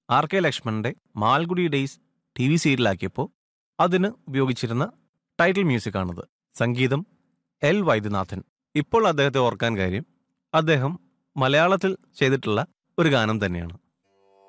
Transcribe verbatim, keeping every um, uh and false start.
R K ലക്ഷ്മണന്റെ Malgudi days T V സീരിയലാക്കിയപ്പോൾ അതിന് ഉപയോഗിച്ചിരുന്ന title മ്യൂസിക്കാണിത്. സംഗീതം എൽ വൈദ്യനാഥൻ. ഇപ്പോൾ അദ്ദേഹത്തെ ഓർക്കാൻ കാര്യം അദ്ദേഹം മലയാളത്തിൽ ചെയ്തിട്ടുള്ള ഒരു ഗാനം തന്നെയാണ്.